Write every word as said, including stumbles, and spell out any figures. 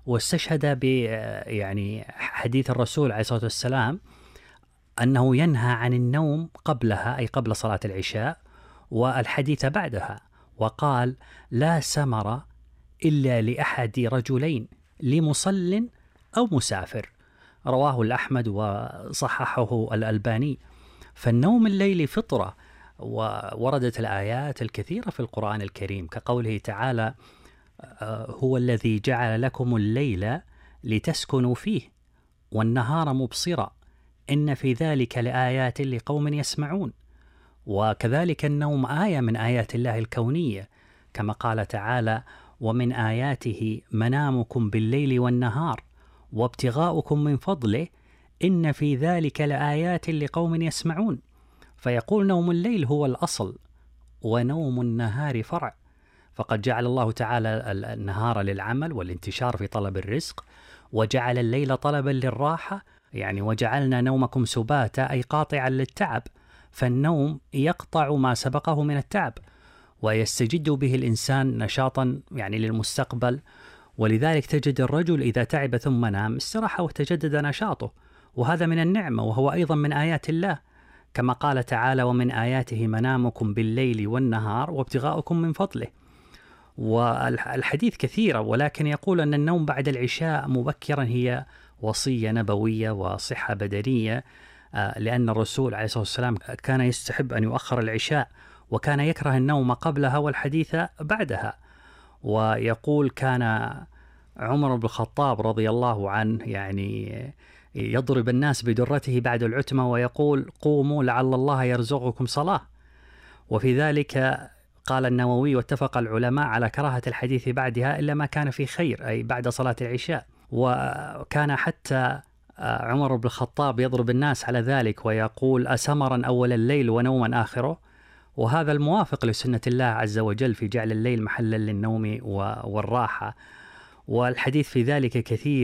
واستشهد ب يعني حديث الرسول عليه الصلاة والسلام أنه ينهى عن النوم قبلها، أي قبل صلاة العشاء، والحديث بعدها، وقال: لا سمر إلا لأحد رجلين، لمصل أو مسافر. رواه الأحمد وصححه الألباني. فالنوم الليلي فطرة، ووردت الآيات الكثيرة في القرآن الكريم كقوله تعالى: هو الذي جعل لكم الليل لتسكنوا فيه والنهار مبصرا إن في ذلك لآيات لقوم يسمعون. وكذلك النوم آية من آيات الله الكونية، كما قال تعالى: ومن آياته منامكم بالليل والنهار وابتغاؤكم من فضله إن في ذلك لآيات لقوم يسمعون. فيقول نوم الليل هو الأصل، ونوم النهار فرع. فقد جعل الله تعالى النهار للعمل والانتشار في طلب الرزق، وجعل الليل طلبا للراحة، يعني وجعلنا نومكم سباتا، أي قاطعا للتعب. فالنوم يقطع ما سبقه من التعب، ويستجد به الإنسان نشاطا يعني للمستقبل. ولذلك تجد الرجل إذا تعب ثم نام استراح وتجدد نشاطه، وهذا من النعمة، وهو أيضا من آيات الله، كما قال تعالى: ومن آياته منامكم بالليل والنهار وابتغاؤكم من فضله. والحديث كثيرة، ولكن يقول أن النوم بعد العشاء مبكرا هي وصية نبوية وصحة بدنية، لأن الرسول عليه الصلاة والسلام كان يستحب أن يؤخر العشاء، وكان يكره النوم قبلها والحديث بعدها. ويقول: كان عمر بن الخطاب رضي الله عنه يعني يضرب الناس بدرته بعد العتمة ويقول: قوموا لعل الله يرزقكم صلاة. وفي ذلك قال النووي: واتفق العلماء على كراهة الحديث بعدها إلا ما كان في خير، أي بعد صلاة العشاء. وكان حتى عمر بن الخطاب يضرب الناس على ذلك ويقول: أسمرا أول الليل ونوما آخره. وهذا الموافق لسنة الله عز وجل في جعل الليل محلا للنوم والراحة، والحديث في ذلك كثير.